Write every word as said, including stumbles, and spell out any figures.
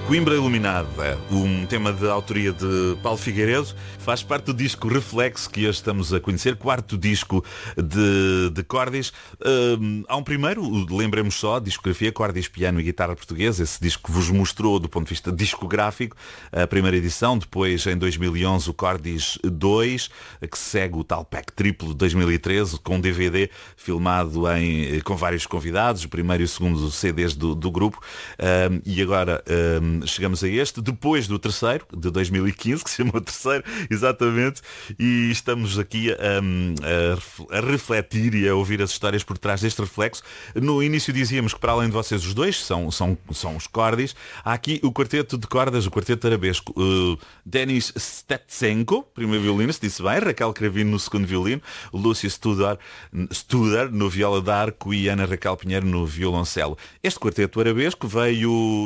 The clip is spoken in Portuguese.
Coimbra Iluminada, um tema de autoria de Paulo Figueiredo, faz parte do disco Reflexo que hoje estamos a conhecer, quarto disco de, de Cordis. Um, há um primeiro, lembremos só, discografia, Cordis, piano e guitarra portuguesa, esse disco que vos mostrou do ponto de vista discográfico, a primeira edição, depois em dois mil e onze o Cordis dois, que segue o tal pack triplo de dois mil e treze, com D V D filmado em, com vários convidados, o primeiro e o segundo C Ds do, do grupo, um, e agora um, chegamos a este, depois do terceiro, de dois mil e quinze, que se chama o terceiro, exatamente, e estamos aqui a, a, a refletir e a ouvir as histórias por trás deste reflexo. No início dizíamos que para além de vocês os dois, são, são, são os Cordis, há aqui o quarteto de cordas, o quarteto arabesco, uh, Denis Stetsenko, primeiro violino, se disse bem, Raquel Cravino no segundo violino, Lúcio Studar, Studar no viola d'arco e Ana Raquel Pinheiro no violoncelo. Este quarteto arabesco veio